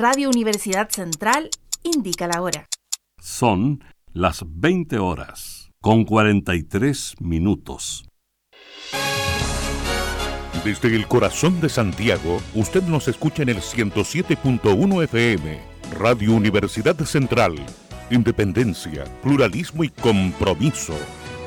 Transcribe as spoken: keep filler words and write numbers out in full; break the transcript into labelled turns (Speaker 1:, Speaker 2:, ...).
Speaker 1: Radio Universidad Central indica la hora.
Speaker 2: Son las veinte horas con cuarenta y tres minutos.
Speaker 3: Desde el corazón de Santiago, usted nos escucha en el ciento siete punto uno F M. Radio Universidad Central. Independencia, pluralismo y compromiso.